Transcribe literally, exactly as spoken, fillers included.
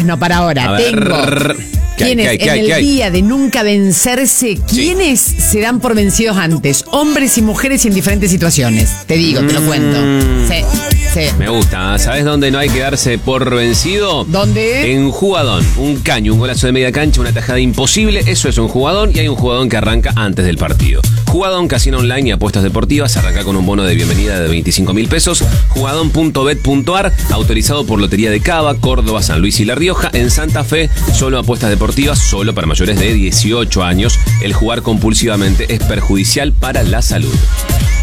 No, para ahora, tengo. ¿Quiénes ¿Qué hay, qué en hay, el qué hay? día de nunca vencerse, quiénes se dan por vencidos antes? Hombres y mujeres y en diferentes situaciones. Te digo, te lo cuento. Sí, sí. Me gusta. ¿Sabes dónde no hay que darse por vencido? ¿Dónde? En jugadón. Un caño, un golazo de media cancha, una tajada imposible. Eso es un jugadón y hay un jugadón que arranca antes del partido. Jugadón, casino online y apuestas deportivas. Arranca con un bono de bienvenida de veinticinco mil pesos. Jugadón punto bet punto ar. Autorizado por Lotería de Cava, Córdoba, San Luis y La Rioja. En Santa Fe, solo apuestas deportivas, solo para mayores de dieciocho años. El jugar compulsivamente es perjudicial para la salud.